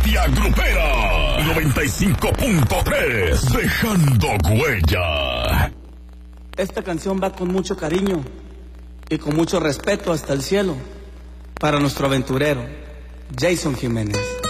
Bestia Grupera 95.3, dejando huella. Esta canción va con mucho cariño y con mucho respeto hasta el cielo para nuestro aventurero, Jason Jiménez.